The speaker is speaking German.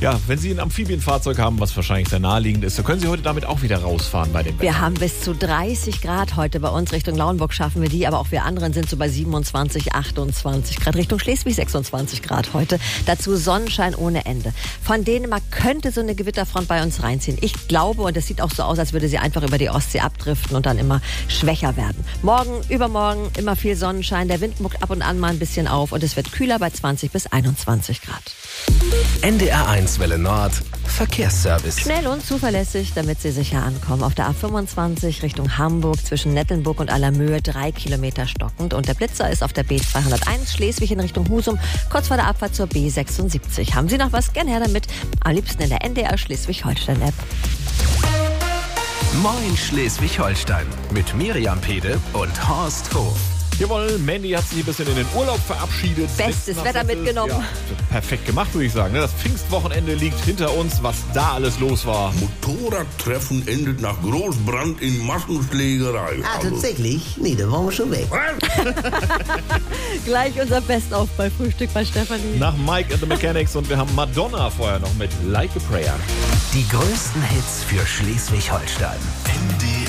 Ja, wenn Sie ein Amphibienfahrzeug haben, was wahrscheinlich sehr naheliegend ist, dann können Sie heute damit auch wieder rausfahren bei dem Wetter. Wir haben bis zu 30 Grad heute bei uns. Richtung Lauenburg schaffen wir die, aber auch wir anderen sind so bei 27, 28 Grad. Richtung Schleswig 26 Grad heute. Dazu Sonnenschein ohne Ende. Von Dänemark könnte so eine Gewitterfront bei uns reinziehen. Ich glaube, und es sieht auch so aus, als würde sie einfach über die Ostsee abdriften und dann immer schwächer werden. Morgen, übermorgen immer viel Sonnenschein. Der Wind muckt ab und an mal ein bisschen auf und es wird kühler bei 20 bis 21 Grad. NDR1 Welle Nord, Verkehrsservice. Schnell und zuverlässig, damit Sie sicher ankommen. Auf der A25 Richtung Hamburg zwischen Nettelnburg und Allermöhe 3 Kilometer stockend. Und der Blitzer ist auf der B201 Schleswig in Richtung Husum, kurz vor der Abfahrt zur B76. Haben Sie noch was? Gern her damit. Am liebsten in der NDR Schleswig-Holstein-App. Moin Schleswig-Holstein mit Miriam Pede und Horst Hof. Jawohl, Mandy hat sich ein bisschen in den Urlaub verabschiedet. Bestes Wetter mitgenommen. Ja, perfekt gemacht, würde ich sagen. Das Pfingstwochenende liegt hinter uns, was da alles los war. Motorradtreffen endet nach Großbrand in Massenschlägerei. Ah, tatsächlich? Nee, da waren wir schon weg. Gleich unser Best-of bei Frühstück bei Stefanie. Nach Mike and the Mechanics und wir haben Madonna vorher noch mit Like a Prayer. Die größten Hits für Schleswig-Holstein. NDR